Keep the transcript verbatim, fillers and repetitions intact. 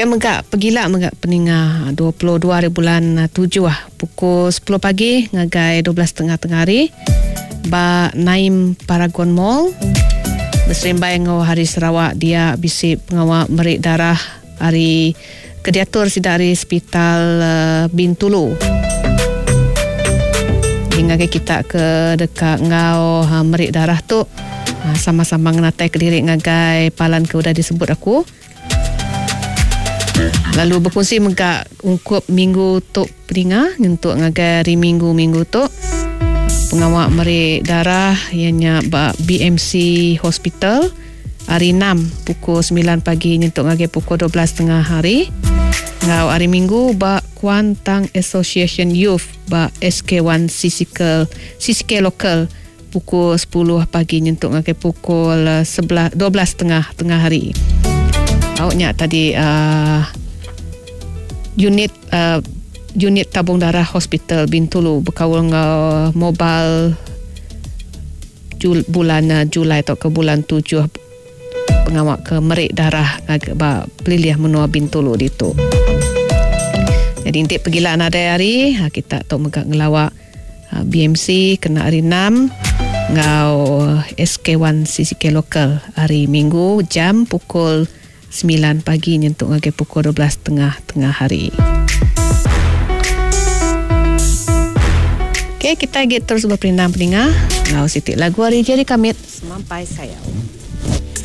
Dia megak pergilah megak peningah dua puluh dua hari bulan tujuh lah. Pukul sepuluh pagi ngagai dua belas tengah tengah hari. Ba Naim Paragon Mall. Berserembai ngau Hari Sarawak dia bisi pengawal merik darah hari kediatur sida hari Hospital uh, Bintulu. Hingga kita ke dekat ngau ha, merik darah tu. Ha, sama-sama ngenatai ke diri ngagai palan ke udah disebut aku. Lalu berkongsi megak ungkup minggu tok peringa untuk ngagai hari minggu-minggu tok pengawal merik darah ianya B M C Hospital hari enam pukul sembilan pagi untuk ngagai pukul dua belas tengah hari. Ngau hari minggu ba Kuantang Association Youth ba S K satu Sisikal Sisikal Local pukul sepuluh pagi untuk ngagai pukul sebelas dua belas tengah tengah hari. Awaknya tadi uh, unit uh, unit tabung darah Hospital Bintulu berkawal dengan mobile Jul, bulan uh, Julai atau ke bulan tujuh pengawak ke merik darah agak ba peliliah menua Bintulu itu. Jadi intik pergilah ada hari ha, kita tok megak ngelawak uh, B M C kena hari enam ngau S K satu C C K Local hari Minggu jam pukul sembilan pagi untuk ngagai pukul dua belas tengah tengah hari. Okey, kita get terus berperindah peningah. Ngau sitik lagu hari jadi kamit semampai sayau.